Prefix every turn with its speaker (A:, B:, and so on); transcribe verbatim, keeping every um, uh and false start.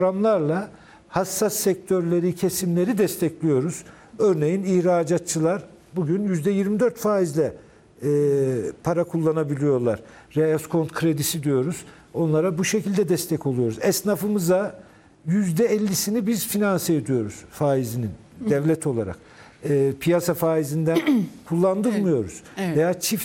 A: programlarla hassas sektörleri, kesimleri destekliyoruz. Örneğin ihracatçılar bugün yüzde yirmi dört faizle e, para kullanabiliyorlar. Reeskont kredisi diyoruz. Onlara bu şekilde destek oluyoruz. Esnafımıza yüzde ellisini biz finanse ediyoruz faizinin devlet olarak. E, piyasa faizinden kullandırmıyoruz.
B: Evet.
A: Veya çift